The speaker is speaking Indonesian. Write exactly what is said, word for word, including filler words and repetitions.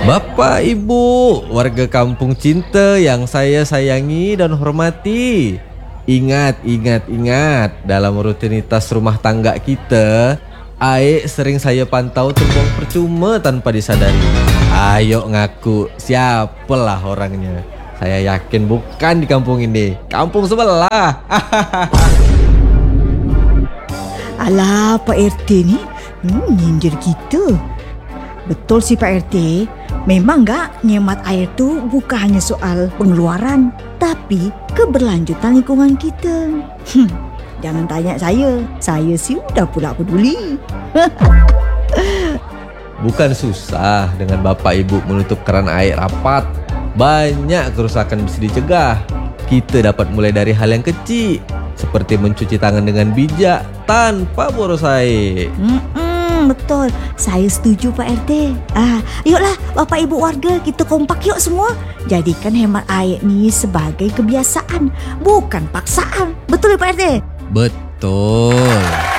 Bapak, Ibu, warga kampung cinta yang saya sayangi dan hormati. Ingat, ingat, ingat, dalam rutinitas rumah tangga kita, air sering saya pantau terbuang percuma tanpa disadari. Ayo ngaku, siapalah orangnya. Saya yakin bukan di kampung ini, kampung sebelah. Alah, Pak R T ni hmm, nyindir kita. Betul sih Pak R T. Memang gak nyemat air tu bukan hanya soal pengeluaran, tapi keberlanjutan lingkungan kita. Hmm, jangan tanya saya, saya sih udah pula peduli. Bukan susah dengan Bapak Ibu menutup keran air rapat. Banyak kerusakan bisa dicegah. Kita dapat mulai dari hal yang kecil, seperti mencuci tangan dengan bijak tanpa boros air. Mm-mm. Betul, saya setuju Pak R T. Ah, yuklah Bapak Ibu warga, kita kompak yuk semua. Jadikan hemat air ni sebagai kebiasaan, bukan paksaan. Betul ya Pak R T? Betul.